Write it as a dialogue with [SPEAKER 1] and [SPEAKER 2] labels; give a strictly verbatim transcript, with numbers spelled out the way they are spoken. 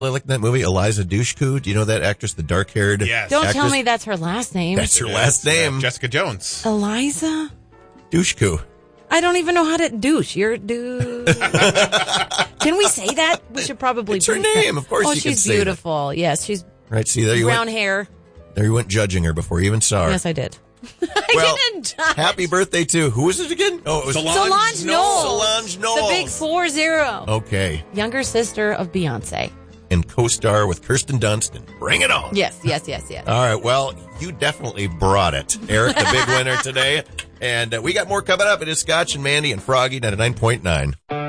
[SPEAKER 1] I like that movie, Eliza Dushku. Do you know that actress, the dark-haired
[SPEAKER 2] Yes.
[SPEAKER 3] Don't
[SPEAKER 1] actress?
[SPEAKER 3] tell me that's her last name.
[SPEAKER 1] That's her
[SPEAKER 2] It
[SPEAKER 1] last
[SPEAKER 2] is, uh,
[SPEAKER 1] name.
[SPEAKER 2] Jessica Jones.
[SPEAKER 3] Eliza?
[SPEAKER 1] Dushku.
[SPEAKER 3] I don't even know how to douche. You're douche. Can we say that? We should probably.
[SPEAKER 1] It's her
[SPEAKER 3] bleep that.
[SPEAKER 1] name. Of course
[SPEAKER 3] Oh,
[SPEAKER 1] you can
[SPEAKER 3] she's
[SPEAKER 1] say that.
[SPEAKER 3] beautiful. Yes, she's
[SPEAKER 1] Right, see, there you
[SPEAKER 3] brown
[SPEAKER 1] went.
[SPEAKER 3] hair.
[SPEAKER 1] There you went judging her before you even saw her.
[SPEAKER 3] Yes, I did. I
[SPEAKER 1] Well,
[SPEAKER 3] didn't judge.
[SPEAKER 1] happy birthday to, who was it again? Oh, it was
[SPEAKER 2] Solange
[SPEAKER 3] Solange Knowles.
[SPEAKER 1] Solange Knowles.
[SPEAKER 3] The big four zero.
[SPEAKER 1] Okay.
[SPEAKER 3] Younger sister of Beyonce.
[SPEAKER 1] And co-star with Kirsten Dunst and Bring It On.
[SPEAKER 3] Yes, yes, yes, yes.
[SPEAKER 1] All right, well, you definitely brought it. Eric, the big winner today. And uh, we got more coming up. It is Scotch and Mandy and Froggy ninety-nine point nine.